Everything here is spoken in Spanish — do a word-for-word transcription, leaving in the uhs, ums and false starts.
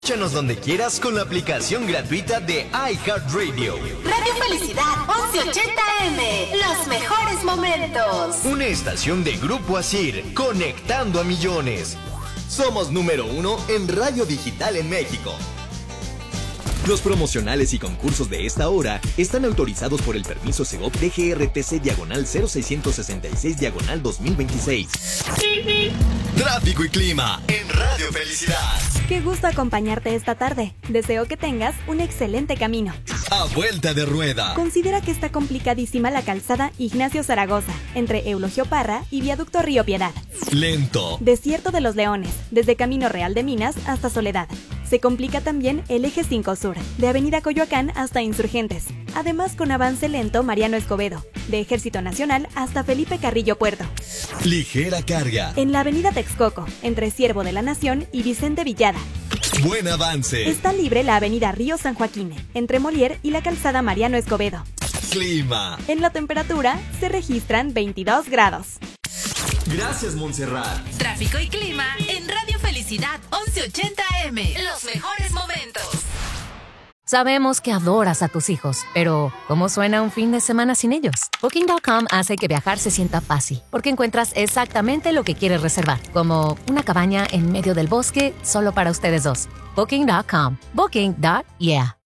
Escúchanos donde quieras con la aplicación gratuita de iHeartRadio. Radio Felicidad once ochenta A M, los mejores momentos. Una estación de Grupo Asir, conectando a millones. Somos número uno en radio digital en México. Los promocionales y concursos de esta hora están autorizados por el permiso Segov D G R T C diagonal cero seiscientos sesenta y seis diagonal dos mil veintiséis. Tráfico y clima en Radio Felicidad. Qué gusto acompañarte esta tarde. Deseo que tengas un excelente camino. A vuelta de rueda. Considera que está complicadísima la calzada Ignacio Zaragoza, entre Eulogio Parra y Viaducto Río Piedad. Lento. Desierto de los Leones, desde Camino Real de Minas hasta Soledad. Se complica también el eje cinco Sur, de Avenida Coyoacán hasta Insurgentes. Además, con avance lento Mariano Escobedo, de Ejército Nacional hasta Felipe Carrillo Puerto. Ligera carga. En la Avenida Texcoco, entre Siervo de la Nación y Vicente Villada. Buen avance. Está libre la Avenida Río San Joaquín, entre Molière y la Calzada Mariano Escobedo. Clima. En la temperatura se registran veintidós grados. Gracias, Montserrat. Tráfico y clima en Radio Felicidad once ochenta A M, los mejores momentos. Sabemos que adoras a tus hijos, pero ¿cómo suena un fin de semana sin ellos? Booking punto com hace que viajar se sienta fácil, porque encuentras exactamente lo que quieres reservar, como una cabaña en medio del bosque solo para ustedes dos. Booking punto com. Booking. Yeah.